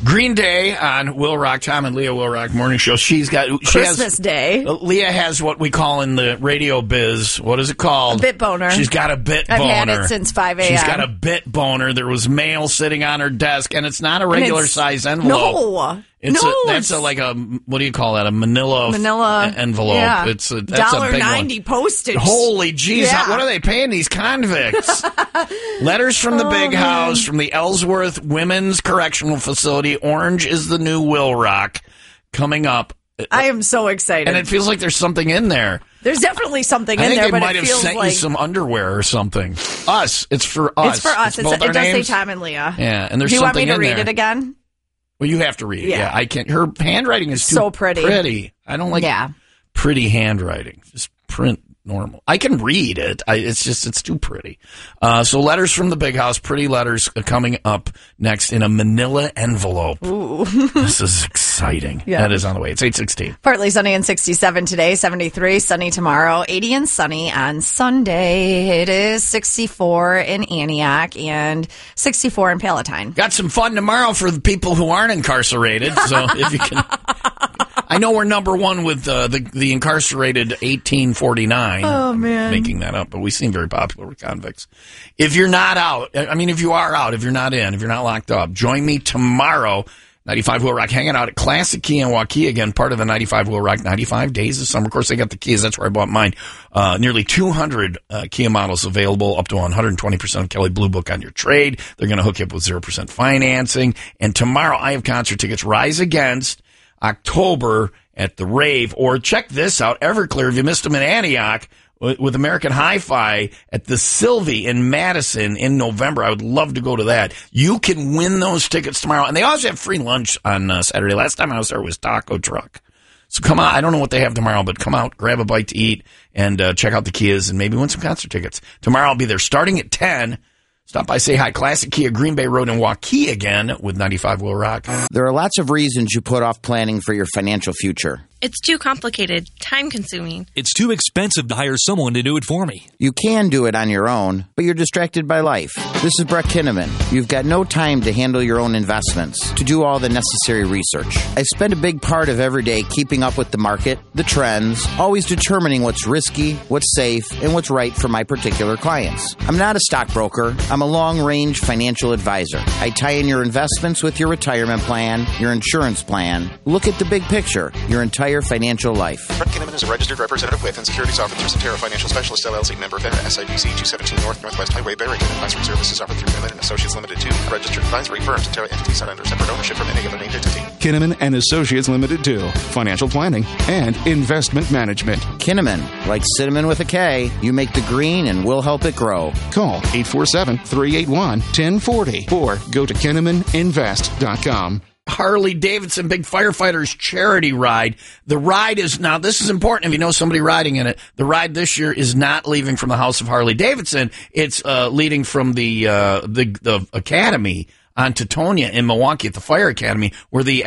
Green Day on Will Rock, Tom and Leah Will Rock Morning Show. Christmas Day. Leah has what we call in the radio biz, what is it called? A bit boner. She's got a bit boner. I've had it since 5 a.m. She's got a bit boner. There was mail sitting on her desk, and it's not a regular size envelope. That's like a, what do you call that? A Manila envelope. Yeah. That's a big $1.90 postage. Holy jeez. Yeah. What are they paying these convicts? Letters from the big house, from the Ellsworth Women's Correctional Facility. Orange is the new Will Rock coming up. I am so excited. And it feels like there's something in there. There's definitely something in there, but I think they might it have feels sent like you some underwear or something. Us. It's for us. It's for us. It does say Tom and Leah. Yeah, and there's Do you want something me to in read there. it again? Well, you have to read it. Yeah, I can't. Her handwriting is so pretty. I don't like pretty handwriting. Just print normal. I can read it. It's too pretty. So letters from the big house, pretty letters coming up next in a manila envelope. Ooh. This is exciting. Yeah. That is on the way. It's 8:16. Partly sunny and 67 today, 73, sunny tomorrow, 80 and sunny on Sunday. It is 64 in Antioch and 64 in Palatine. Got some fun tomorrow for the people who aren't incarcerated. So if you can... I know we're number one with the incarcerated 1849. Oh, man. I'm making that up, but we seem very popular with convicts. If you're not out, if you are out, if you're not in, if you're not locked up, join me tomorrow, 95 Will Rock, hanging out at Classic Kia in Waukee, again, part of the 95 Will Rock 95 Days of Summer. Of course, they got the Kias. That's where I bought mine. Nearly 200 Kia models available, up to 120% of Kelley Blue Book on your trade. They're going to hook you up with 0% financing. And tomorrow, I have concert tickets, Rise Against, October at the Rave, or check this out, Everclear, if you missed them in Antioch, with American Hi-Fi at the Sylvie in Madison in November. I would love to go to that. You can win those tickets tomorrow. And they also have free lunch on Saturday. Last time I was there was Taco Truck. So come on. I don't know what they have tomorrow, but come out, grab a bite to eat, and check out the Kias and maybe win some concert tickets. Tomorrow I'll be there starting at 10. Stop by, say hi. Classic Kia, Green Bay Road in Waukee again with 95 Will Rock. There are lots of reasons you put off planning for your financial future. It's too complicated, time-consuming. It's too expensive to hire someone to do it for me. You can do it on your own, but you're distracted by life. This is Brett Kinnaman. You've got no time to handle your own investments, to do all the necessary research. I spend a big part of every day keeping up with the market, the trends, always determining what's risky, what's safe, and what's right for my particular clients. I'm not a stockbroker. I'm a long-range financial advisor. I tie in your investments with your retirement plan, your insurance plan. Look at the big picture, your entire financial life. Brett Kinnaman is a registered representative with and securities offered through Cetera Financial Specialist LLC, member FINRA, SIPC 217 Northwest Highway, Barrington. Advisory services offered through Kinnaman and Associates Limited 2, a registered advisory firm. Cetera entities not under separate ownership from any other named entity. Kinnaman and Associates Limited 2, financial planning and investment management. Kinnaman, like cinnamon with a K, you make the green and we'll help it grow. Call 847-381-1040 or go to KinnamanInvest.com. Harley Davidson Big Firefighters Charity Ride. The ride is, now this is important if you know somebody riding in it, the ride this year is not leaving from the House of Harley Davidson. It's leading from the academy on Teutonia in Milwaukee at the Fire Academy, where the